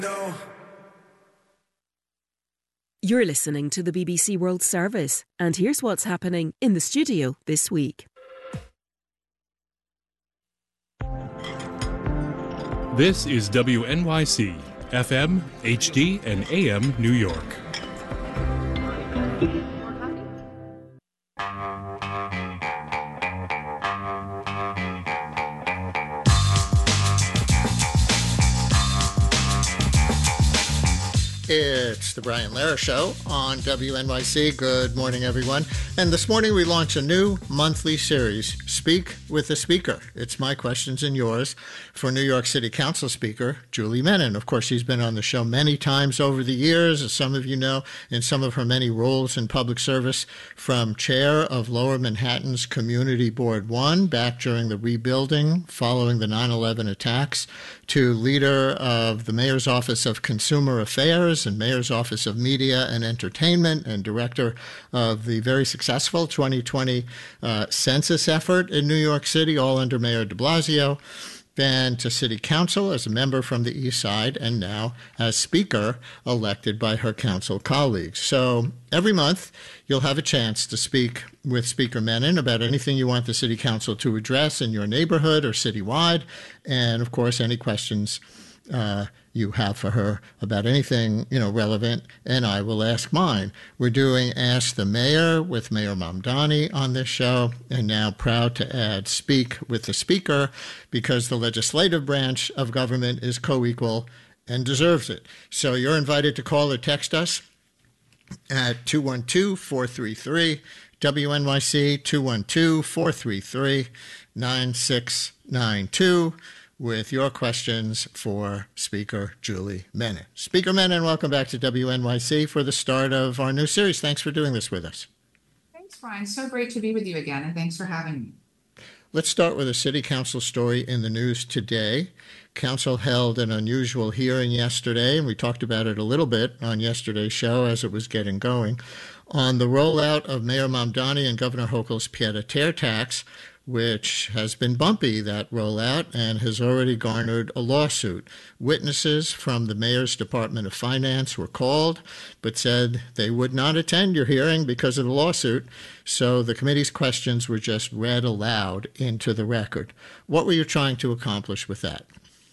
No. You're listening to the BBC World Service, and here's what's happening in the studio this week. This is WNYC, FM, HD, and AM New York. It's the Brian Lehrer Show on WNYC. Good morning, everyone. And this morning we launch a new monthly series, Speak with the Speaker. It's my questions and yours for New York City Council Speaker Julie Menin. Of course, she's been on the show many times over the years, as some of you know, in some of her many roles in public service, from chair of Lower Manhattan's Community Board 1 back during the rebuilding following the 9/11 attacks, to leader of the Mayor's Office of Consumer Affairs and Mayor's Office of Media and Entertainment, and director of the very successful 2020 census effort in New York City, all under Mayor de Blasio, then to City Council as a member from the East Side, and now as Speaker elected by her council colleagues. So every month you'll have a chance to speak with Speaker Menin about anything you want the City Council to address in your neighborhood or citywide, and of course any questions you have for her about anything, relevant, and I will ask mine. We're doing Ask the Mayor with Mayor Mamdani on this show, and now proud to add Speak with the Speaker, because the legislative branch of government is co-equal and deserves it. So you're invited to call or text us at 212-433-WNYC, 212-433-9692. with your questions for Speaker Julie Menin. Speaker Menin, welcome back to WNYC for the start of our new series. Thanks for doing this with us. Thanks, Brian. So great to be with you again, and thanks for having me. Let's start with a City Council story in the news today. Council held an unusual hearing yesterday, and we talked about it a little bit on yesterday's show as it was getting going, on the rollout of Mayor Mamdani and Governor Hochul's pied-à-terre tax, which has been bumpy, that rollout, and has already garnered a lawsuit. Witnesses from the Mayor's Department of Finance were called, but said they would not attend your hearing because of the lawsuit, so the committee's questions were just read aloud into the record. What were you trying to accomplish with that?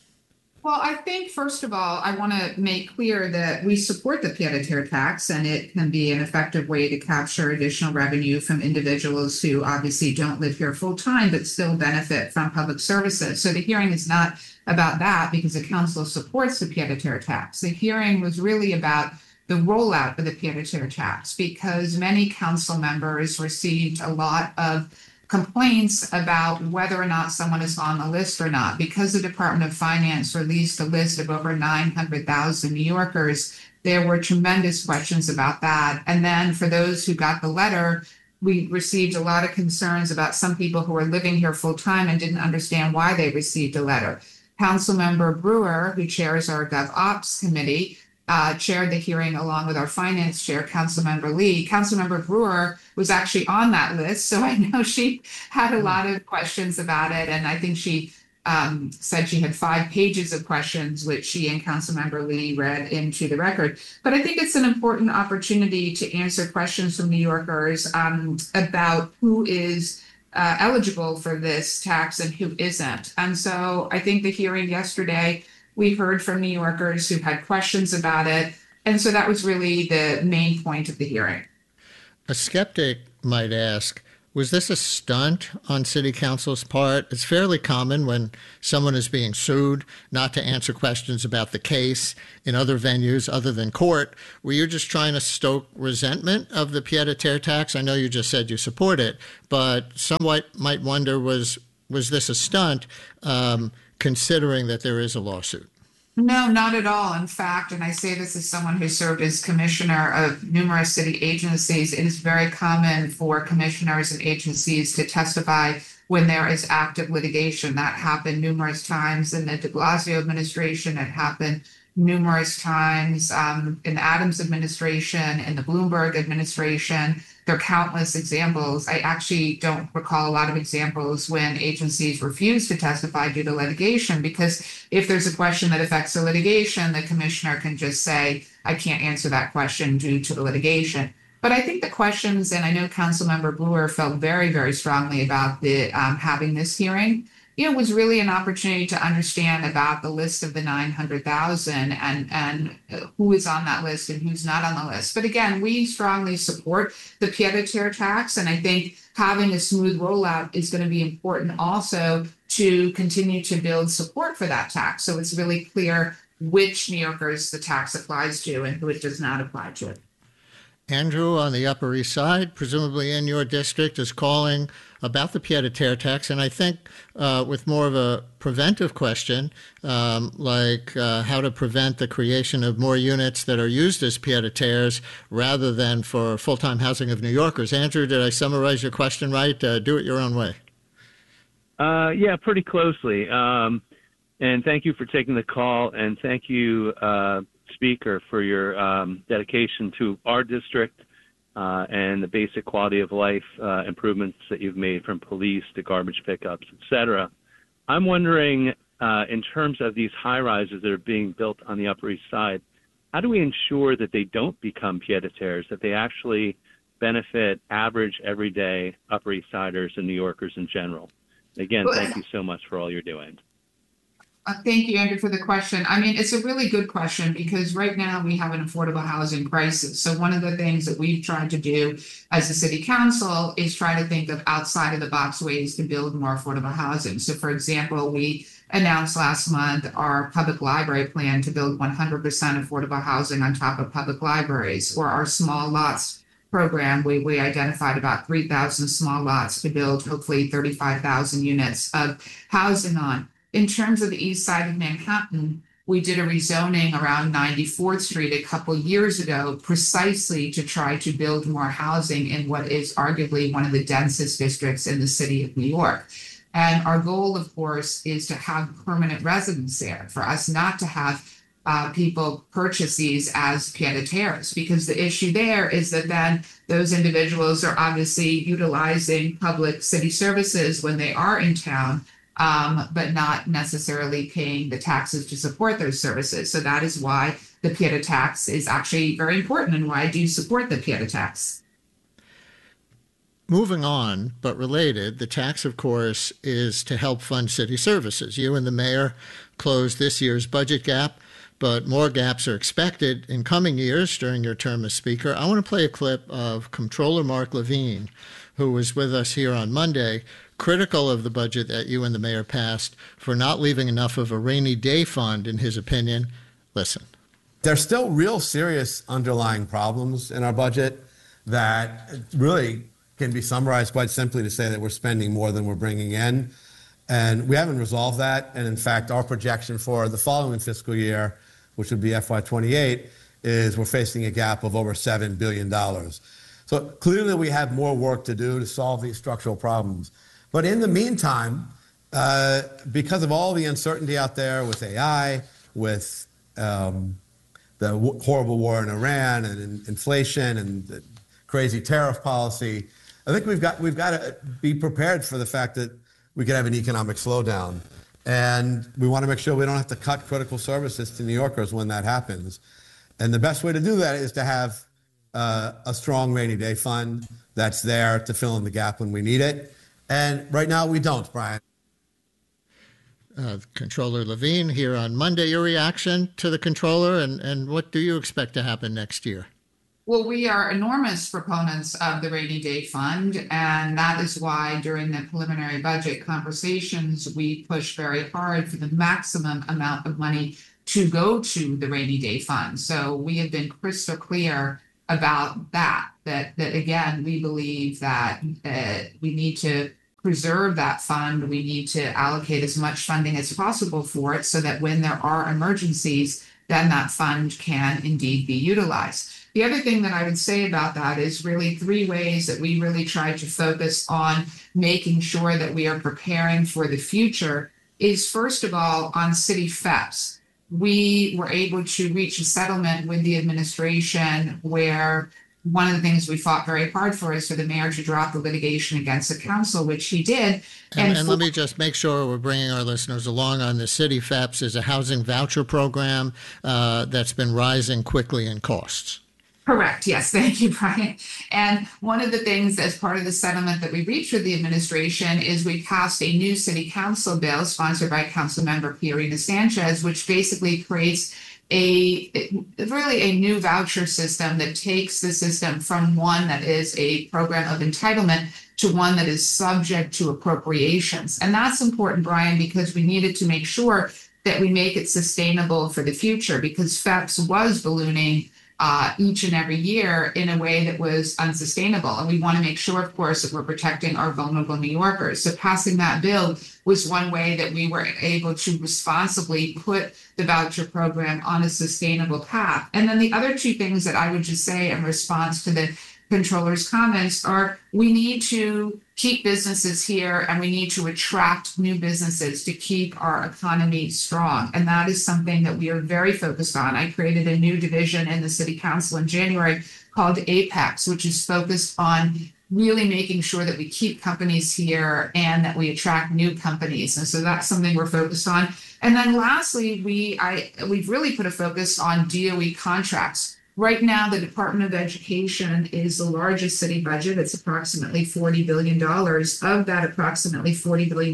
Well, I think, first of all, I want to make clear that we support the pied-à-terre tax, and it can be an effective way to capture additional revenue from individuals who obviously don't live here full-time but still benefit from public services. So the hearing is not about that because the council supports the pied-à-terre tax. The hearing was really about the rollout of the pied-à-terre tax because many council members received a lot of complaints about whether or not someone is on the list or not. Because the Department of Finance released a list of over 900,000 New Yorkers, there were tremendous questions about that. And then for those who got the letter, we received a lot of concerns about some people who were living here full time and didn't understand why they received a letter. Councilmember Brewer, who chairs our GovOps committee, chaired the hearing along with our finance chair, Councilmember Lee. Councilmember Brewer was actually on that list, so I know she had a lot of questions about it, and I think she said she had 5 pages of questions, which she and Councilmember Lee read into the record. But I think it's an important opportunity to answer questions from New Yorkers about who is eligible for this tax and who isn't. And so I think the hearing yesterday, we heard from New Yorkers who had questions about it. And so that was really the main point of the hearing. A skeptic might ask, was this a stunt on City Council's part? It's fairly common when someone is being sued not to answer questions about the case in other venues other than court. Were you just trying to stoke resentment of the pied-à-terre tax? I know you just said you support it, but some might wonder, was this a stunt? Considering that there is a lawsuit? No, not at all. In fact, and I say this as someone who served as commissioner of numerous city agencies, it is very common for commissioners and agencies to testify when there is active litigation. That happened numerous times in the de Blasio administration. It happened numerous times in the Adams administration, in the Bloomberg administration. There are countless examples. I actually don't recall a lot of examples when agencies refuse to testify due to litigation, because if there's a question that affects the litigation, the commissioner can just say, I can't answer that question due to the litigation. But I think the questions, and I know Councilmember Brewer felt very, very strongly about the having this hearing, was really an opportunity to understand about the list of the 900,000 and who is on that list and who's not on the list. But again, we strongly support the pied-à-terre tax, and I think having a smooth rollout is going to be important also to continue to build support for that tax. So it's really clear which New Yorkers the tax applies to and who it does not apply to. Andrew, on the Upper East Side, presumably in your district, is calling about the pied-à-terre tax, and I think with more of a preventive question, like how to prevent the creation of more units that are used as pied-à-terres rather than for full-time housing of New Yorkers. Andrew, did I summarize your question right? Do it your own way. Yeah, pretty closely. And thank you for taking the call, and thank you, Speaker, for your dedication to our district and the basic quality of life improvements that you've made, from police to garbage pickups, et cetera. I'm wondering, in terms of these high rises that are being built on the Upper East Side, how do we ensure that they don't become pied-à-terres, that they actually benefit average, everyday Upper East Siders and New Yorkers in general? Again, thank you so much for all you're doing. Thank you, Andrew, for the question. I mean, it's a really good question, because right now we have an affordable housing crisis. So one of the things that we've tried to do as a city council is try to think of outside of the box ways to build more affordable housing. So, for example, we announced last month our public library plan to build 100% affordable housing on top of public libraries, or our small lots program. We identified about 3,000 small lots to build hopefully 35,000 units of housing on. In terms of the east side of Manhattan, we did a rezoning around 94th Street a couple years ago, precisely to try to build more housing in what is arguably one of the densest districts in the city of New York. And our goal, of course, is to have permanent residents there, for us not to have people purchase these as pied-à-terres, because the issue there is that then those individuals are obviously utilizing public city services when they are in town, but not necessarily paying the taxes to support those services. So that is why the pied-à tax is actually very important, and why I do support the pied-à tax. Moving on, but related, the tax, of course, is to help fund city services. You and the mayor closed this year's budget gap, but more gaps are expected in coming years during your term as Speaker. I want to play a clip of Comptroller Mark Levine, who was with us here on Monday, critical of the budget that you and the mayor passed for not leaving enough of a rainy day fund, in his opinion. Listen. There's still real serious underlying problems in our budget that really can be summarized quite simply to say that we're spending more than we're bringing in. And we haven't resolved that. And in fact, our projection for the following fiscal year, which would be FY28, is we're facing a gap of over $7 billion. So clearly we have more work to do to solve these structural problems. But in the meantime, because of all the uncertainty out there with AI, with the horrible war in Iran and inflation and the crazy tariff policy, I think we've got to be prepared for the fact that we could have an economic slowdown. And we want to make sure we don't have to cut critical services to New Yorkers when that happens. And the best way to do that is to have a strong rainy day fund that's there to fill in the gap when we need it. And right now we don't, Brian. Comptroller Levine here on Monday. Your reaction to the Comptroller, and what do you expect to happen next year? Well, we are enormous proponents of the rainy day fund, and that is why during the preliminary budget conversations, we pushed very hard for the maximum amount of money to go to the rainy day fund. So we have been crystal clear about that again, we believe that we need to preserve that fund. We need to allocate as much funding as possible for it so that when there are emergencies, then that fund can indeed be utilized. The other thing that I would say about that is really three ways that we really try to focus on making sure that we are preparing for the future is, first of all, on city FEPs. we were able to reach a settlement with the administration where one of the things we fought very hard for is for the mayor to drop the litigation against the council, which he did. And let me just make sure we're bringing our listeners along on the City FAPS is a housing voucher program that's been rising quickly in costs. Correct. Yes. Thank you, Brian. And one of the things as part of the settlement that we reached with the administration is we passed a new city council bill sponsored by Council Member Fiorina Sanchez, which basically creates really a new voucher system that takes the system from one that is a program of entitlement to one that is subject to appropriations. And that's important, Brian, because we needed to make sure that we make it sustainable for the future, because FAPS was ballooning each and every year in a way that was unsustainable. And we want to make sure, of course, that we're protecting our vulnerable New Yorkers. So passing that bill was one way that we were able to responsibly put the voucher program on a sustainable path. And then the other two things that I would just say in response to the controller's comments are we need to keep businesses here and we need to attract new businesses to keep our economy strong. And that is something that we are very focused on. I created a new division in the city council in January called Apex, which is focused on really making sure that we keep companies here and that we attract new companies. And so that's something we're focused on. And then lastly, we've really put a focus on DOE contracts. Right now, the Department of Education is the largest city budget. It's approximately $40 billion. Of that approximately $40 billion,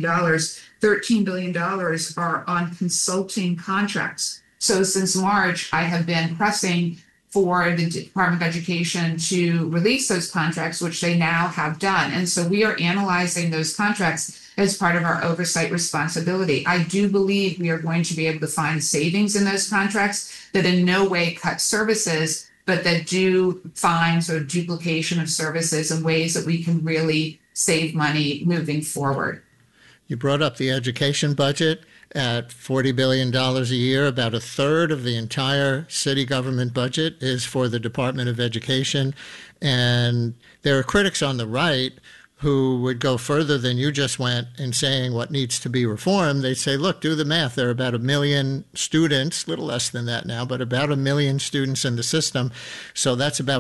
$13 billion are on consulting contracts. So since March, I have been pressing for the Department of Education to release those contracts, which they now have done. And so we are analyzing those contracts as part of our oversight responsibility. I do believe we are going to be able to find savings in those contracts that in no way cut services, but that do find sort of duplication of services in ways that we can really save money moving forward. You brought up the education budget at $40 billion a year. About a third of the entire city government budget is for the Department of Education. And there are critics on the right who would go further than you just went in saying what needs to be reformed. They say, look, do the math. There are about 1 million students, a little less than that now, but about 1 million students in the system. So that's about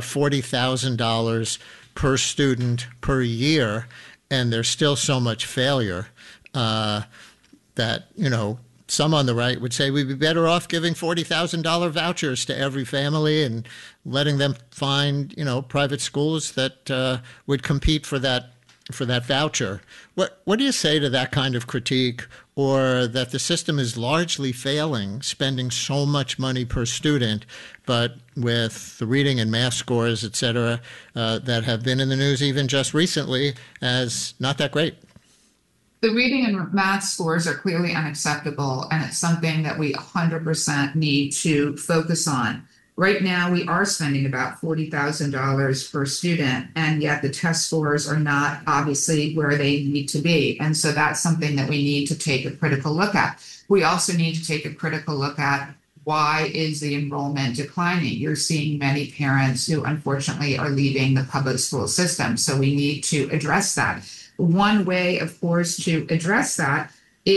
$40,000 per student per year. And there's still so much failure that, some on the right would say we'd be better off giving $40,000 vouchers to every family and letting them find, private schools that would compete for that voucher. What do you say to that kind of critique, or that the system is largely failing, spending so much money per student, but with the reading and math scores, et cetera, that have been in the news even just recently as not that great? The reading and math scores are clearly unacceptable, and it's something that we 100% need to focus on. Right now, we are spending about $40,000 per student, and yet the test scores are not obviously where they need to be. And so that's something that we need to take a critical look at. We also need to take a critical look at why is the enrollment declining? You're seeing many parents who unfortunately are leaving the public school system. So we need to address that. One way, of course, to address that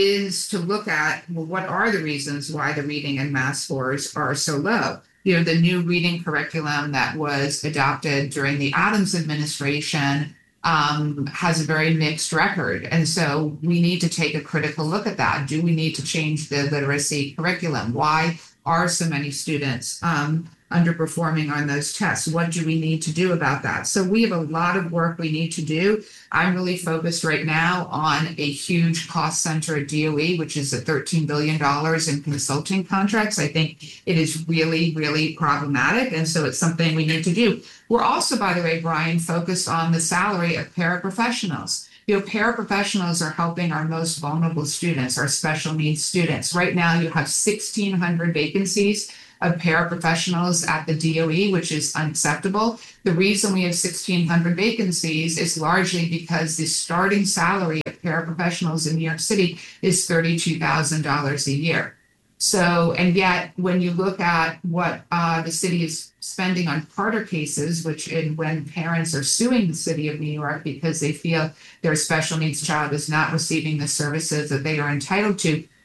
is to look at, well, what are the reasons why the reading and math scores are so low? The new reading curriculum that was adopted during the Adams administration has a very mixed record. And so we need to take a critical look at that. Do we need to change the literacy curriculum? Why are so many students underperforming on those tests? What do we need to do about that? So we have a lot of work we need to do. I'm really focused right now on a huge cost center at DOE, which is at $13 billion in consulting contracts. I think it is really, really problematic. And so it's something we need to do. We're also, by the way, Brian, focused on the salary of paraprofessionals. Paraprofessionals are helping our most vulnerable students, our special needs students. Right now, you have 1,600 vacancies of paraprofessionals at the DOE, which is unacceptable. The reason we have 1,600 vacancies is largely because the starting salary of paraprofessionals in New York City is $32,000 a year. So, and yet when you look at what the city is spending on Carter cases, when parents are suing the city of New York because they feel their special needs child is not receiving the services that they are entitled to,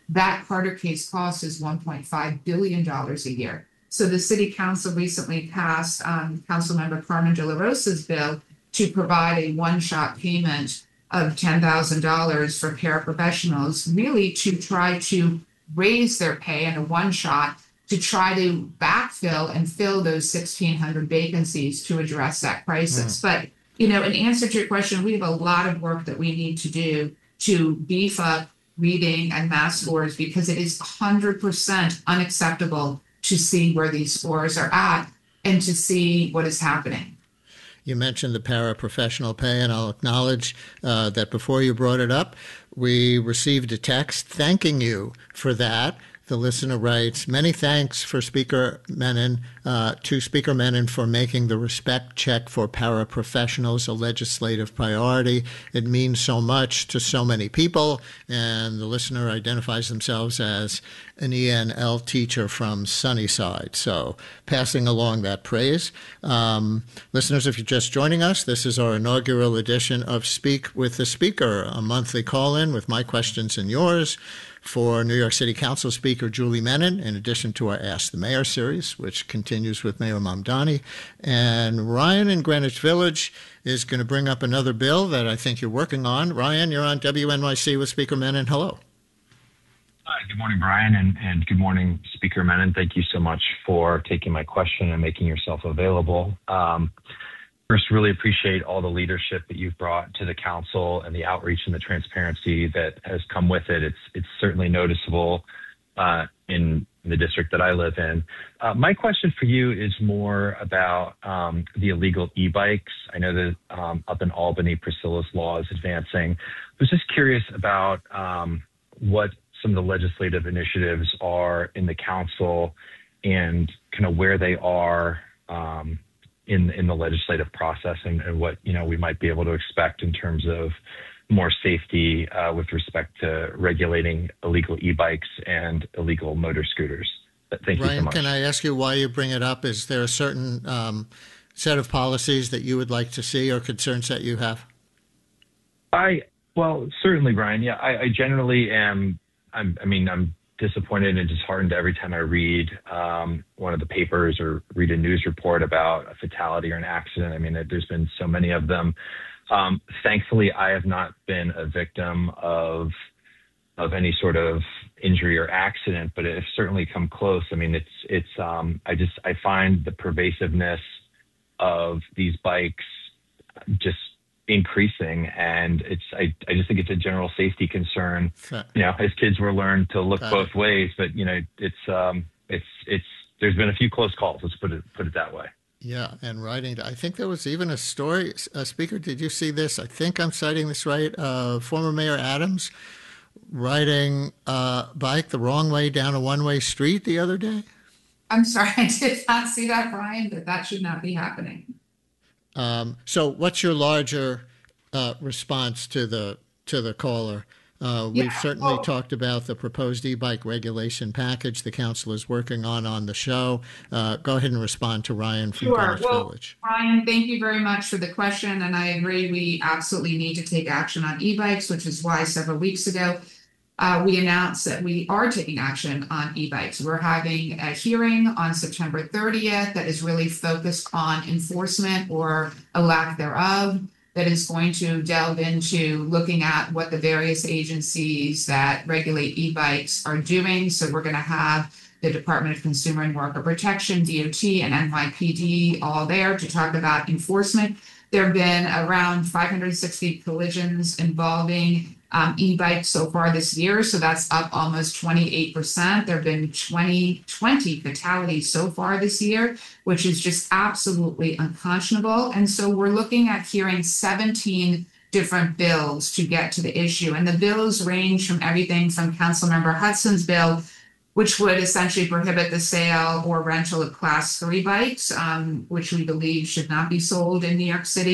that Carter case cost is $1.5 billion a year. So the city council recently passed Councilmember Carmen De La Rosa's bill to provide a one-shot payment of $10,000 for paraprofessionals, really to try to raise their pay in a one-shot to try to backfill and fill those 1,600 vacancies to address that crisis. But, in answer to your question, we have a lot of work that we need to do to beef up reading and math scores because it is 100% unacceptable to see where these scores are at and to see what is happening. You mentioned the paraprofessional pay, and I'll acknowledge that before you brought it up, we received a text thanking you for that. The listener writes, many thanks for Speaker Menon, to Speaker Menon for making the respect check for paraprofessionals a legislative priority. It means so much to so many people. And the listener identifies themselves as an ENL teacher from Sunnyside. So passing along that praise. Listeners, if you're just joining us, this is our inaugural edition of Speak with the Speaker, a monthly call-in with my questions and yours for New York City Council Speaker Julie Menon, in addition to our Ask the Mayor series, which continues with Mayor Mamdani. And Ryan in Greenwich Village is going to bring up another bill that I think you're working on. Ryan, you're on WNYC with Speaker Menon. Hello. Hi, good morning, Brian, and good morning, Speaker Menon. Thank you so much for taking my question and making yourself available. First, really appreciate all the leadership that you've brought to the council and the outreach and the transparency that has come with it. It's certainly noticeable in the district that I live in. My question for you is more about the illegal e-bikes. I know that up in Albany, Priscilla's law is advancing. I was just curious about what some of the legislative initiatives are in the council and kind of where they are in the legislative process and what, we might be able to expect in terms of more safety with respect to regulating illegal e-bikes and illegal motor scooters. Thank you so much. Can I ask you why you bring it up? Is there a certain set of policies that you would like to see or concerns that you have? Well, certainly, Brian. Yeah, I generally am. I'm disappointed and disheartened every time I read one of the papers or read a news report about a fatality or an accident. I mean, there's been so many of them. Thankfully, I have not been a victim of any sort of injury or accident, but it's certainly come close. I mean, I find the pervasiveness of these bikes just increasing, and I just think it's a general safety concern. As kids we're learned to look both ways, but there's been a few close calls. Let's put it that way. Yeah, and riding. I think there was even a story. Speaker, did you see this? I think I'm citing this right. Former Mayor Adams riding a bike the wrong way down a one-way street the other day. I'm sorry, I did not see that, Brian, but that should not be happening. So what's your larger response to the caller? We've certainly talked about the proposed e-bike regulation package the council is working on the show. Go ahead and respond to Ryan from Greenwich Village. Ryan, thank you very much for the question. And I agree, we absolutely need to take action on e-bikes, which is why several weeks ago, we announced that we are taking action on e-bikes. We're having a hearing on September 30th that is really focused on enforcement or a lack thereof, that is going to delve into looking at what the various agencies that regulate e-bikes are doing. So we're going to have the Department of Consumer and Worker Protection, DOT, and NYPD all there to talk about enforcement. There have been around 560 collisions involving e-bikes so far this year, so that's up almost 28%. There have been 20 fatalities so far this year, which is just absolutely unconscionable. And so we're looking at hearing 17 different bills to get to the issue. And the bills range from everything from Councilmember Hudson's bill, which would essentially prohibit the sale or rental of Class 3 bikes, which we believe should not be sold in New York City,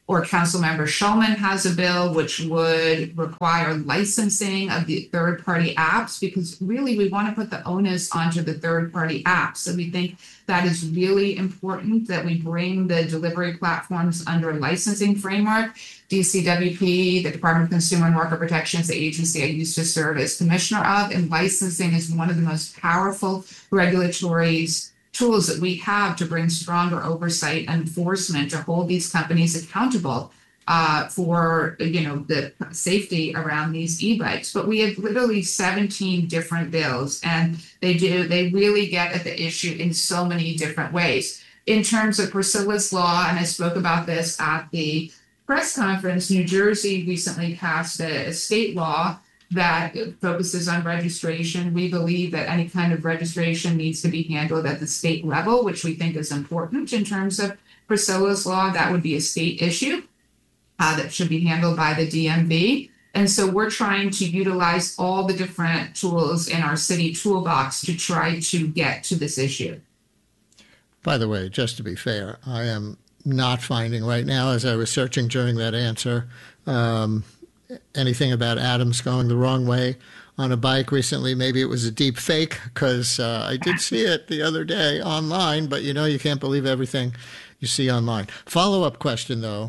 or Councilmember Shulman has a bill which would require licensing of the third-party apps, because really we want to put the onus onto the third-party apps. So we think that is really important that we bring the delivery platforms under a licensing framework. DCWP, the Department of Consumer and Worker Protection, is the agency I used to serve as commissioner of, and licensing is one of the most powerful regulatory tools that we have to bring stronger oversight and enforcement to hold these companies accountable for the safety around these e-bikes. But we have literally 17 different bills, and they really get at the issue in so many different ways. In terms of Priscilla's law, and I spoke about this at the press conference, New Jersey recently passed a state law that focuses on registration. We believe that any kind of registration needs to be handled at the state level, which we think is important. In terms of Priscilla's law, that would be a state issue that should be handled by the DMV. And so we're trying to utilize all the different tools in our city toolbox to try to get to this issue. By the way, just to be fair, I am not finding right now, as I was searching during that answer, anything about Adams going the wrong way on a bike recently. Maybe it was a deep fake, because I did see it the other day online, but you can't believe everything you see online. Follow-up question, though.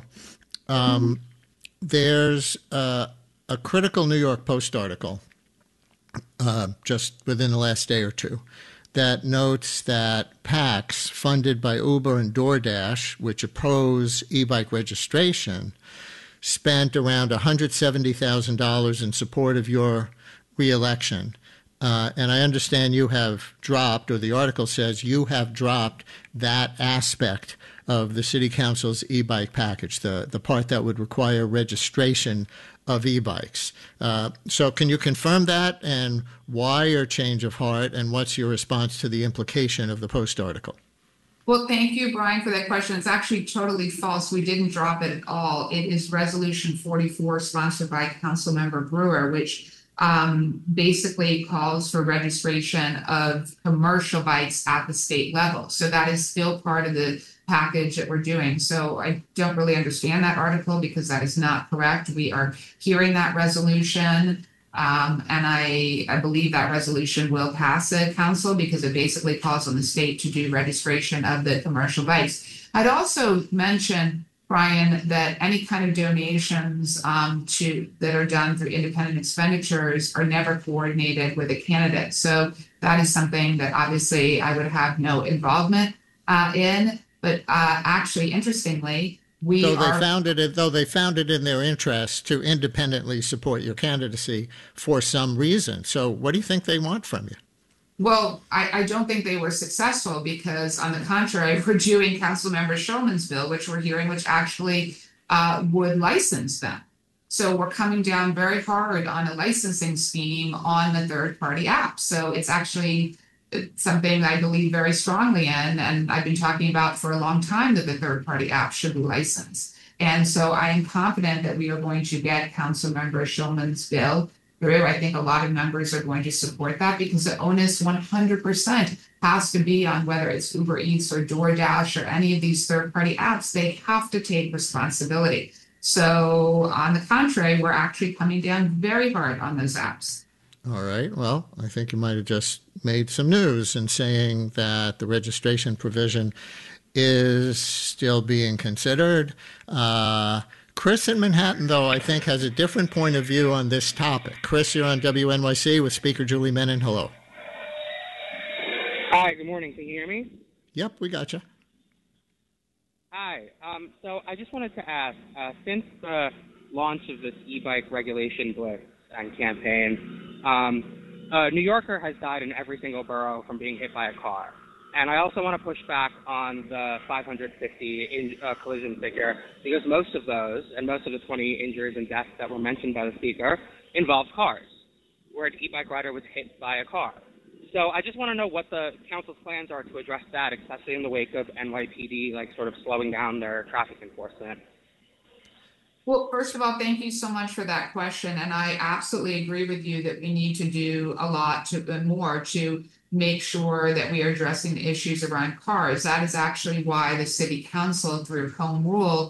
There's a critical New York Post article just within the last day or two that notes that PACs funded by Uber and DoorDash, which oppose e-bike registration, spent around $170,000 in support of your reelection. And I understand you have dropped, or the article says you have dropped that aspect of the City Council's e-bike package, the part that would require registration of e-bikes. So can you confirm that, and why your change of heart, and what's your response to the implication of the Post article? Well, thank you, Brian, for that question. It's actually totally false. We didn't drop it at all. It is Resolution 44, sponsored by Councilmember Brewer, which basically calls for registration of commercial bikes at the state level. So that is still part of the package that we're doing. So I don't really understand that article, because that is not correct. We are hearing that resolution. And I believe that resolution will pass the council, because it basically calls on the state to do registration of the commercial bikes. I'd also mention, Brian, that any kind of donations that are done through independent expenditures are never coordinated with a candidate. So that is something that obviously I would have no involvement in. But actually, interestingly, they found it in their interest to independently support your candidacy for some reason. So what do you think they want from you? Well, I don't think they were successful, because on the contrary, we're doing Councilmember Shulman's bill, which we're hearing, which actually would license them. So we're coming down very hard on a licensing scheme on the third-party app. So it's actually something I believe very strongly in, and I've been talking about for a long time, that the third-party app should be licensed. And so I am confident that we are going to get Councilmember Shulman's bill through. I think a lot of members are going to support that, because the onus 100% has to be on whether it's Uber Eats or DoorDash or any of these third-party apps. They have to take responsibility. So on the contrary, we're actually coming down very hard on those apps. All right. Well, I think you might have just made some news in saying that the registration provision is still being considered. Chris in Manhattan, though, I think has a different point of view on this topic. Chris, you're on WNYC with Speaker Julie Menin. Hello. Hi, good morning. Can you hear me? Yep, we got you. Hi. So I just wanted to ask, since the launch of this e-bike regulation blitz and campaign, a New Yorker has died in every single borough from being hit by a car. And I also want to push back on the 550 collision figure, because most of those, and most of the 20 injuries and deaths that were mentioned by the speaker, involved cars, where an e-bike rider was hit by a car. So I just want to know what the council's plans are to address that, especially in the wake of NYPD, sort of slowing down their traffic enforcement. Well, first of all, thank you so much for that question. And I absolutely agree with you that we need to do a lot more to make sure that we are addressing the issues around cars. That is actually why the city council, through home rule,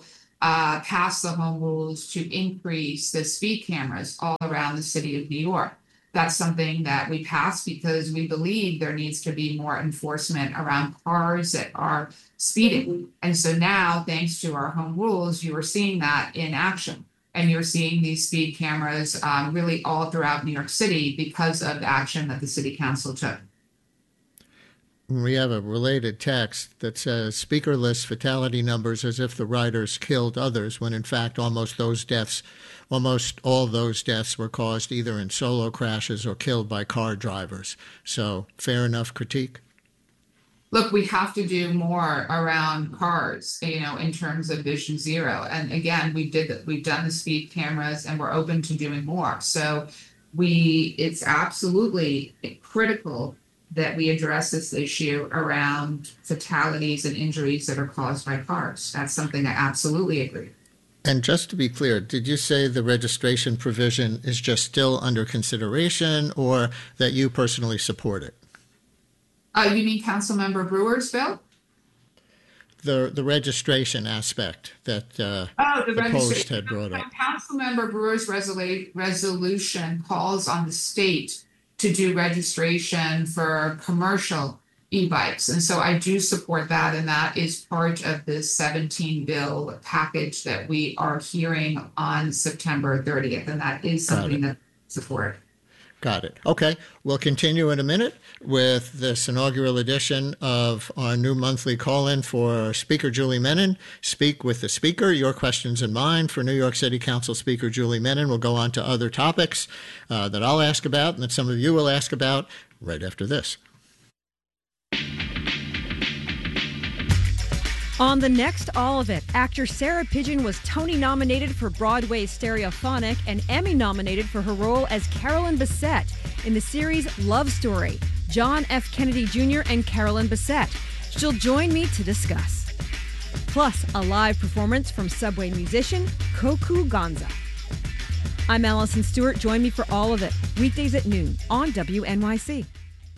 passed the home rules to increase the speed cameras all around the city of New York. That's something that we passed because we believe there needs to be more enforcement around cars that are speeding. And so now, thanks to our home rules, you are seeing that in action. And you're seeing these speed cameras really all throughout New York City because of the action that the city council took. We have a related text that says speaker lists fatality numbers as if the riders killed others, when in fact almost all those deaths were caused either in solo crashes or killed by car drivers. So fair enough critique? Look, we have to do more around cars, in terms of Vision Zero. And again, we've done the speed cameras and we're open to doing more. So it's absolutely critical that we address this issue around fatalities and injuries that are caused by cars. That's something I absolutely agree. And just to be clear, did you say the registration provision is just still under consideration, or that you personally support it? You mean Councilmember Brewer's bill? The registration aspect that the Post had brought up. Councilmember Brewer's resolution calls on the state to do registration for commercial e-bikes. And so I do support that. And that is part of the 17 bill package that we are hearing on September 30th. And that is something that I support. Got it. Okay. We'll continue in a minute with this inaugural edition of our new monthly call-in for Speaker Julie Menin. Speak with the Speaker. Your questions and mine for New York City Council Speaker Julie Menin. We'll go on to other topics that I'll ask about and that some of you will ask about right after this. On the next All of It, actor Sarah Pidgeon was Tony-nominated for Broadway's Stereophonic and Emmy-nominated for her role as Carolyn Bessette in the series Love Story. John F. Kennedy Jr. and Carolyn Bessette. She'll join me to discuss. Plus, a live performance from Subway musician Koku Gonza. I'm Allison Stewart. Join me for All of It, weekdays at noon on WNYC.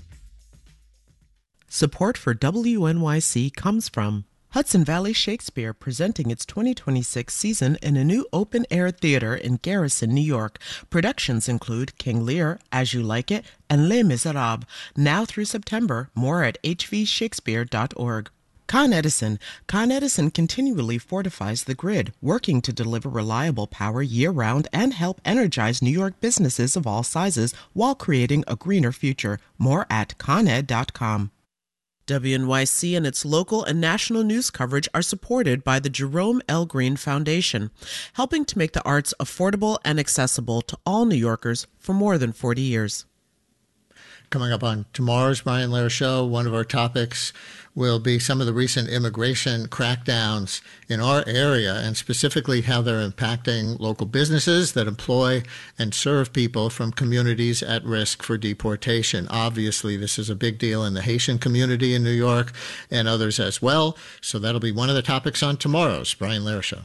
Support for WNYC comes from Hudson Valley Shakespeare, presenting its 2026 season in a new open-air theater in Garrison, New York. Productions include King Lear, As You Like It, and Les Miserables. Now through September. More at hvshakespeare.org. Con Edison. Con Edison continually fortifies the grid, working to deliver reliable power year-round and help energize New York businesses of all sizes while creating a greener future. More at coned.com. WNYC and its local and national news coverage are supported by the Jerome L. Green Foundation, helping to make the arts affordable and accessible to all New Yorkers for more than 40 years. Coming up on tomorrow's Brian Lehrer Show, one of our topics will be some of the recent immigration crackdowns in our area, and specifically how they're impacting local businesses that employ and serve people from communities at risk for deportation. Obviously, this is a big deal in the Haitian community in New York and others as well. So that'll be one of the topics on tomorrow's Brian Lehrer Show.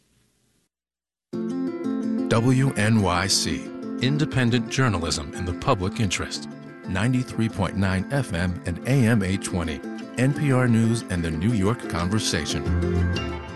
WNYC, independent journalism in the public interest. 93.9 FM and AM 820. NPR News and the New York Conversation.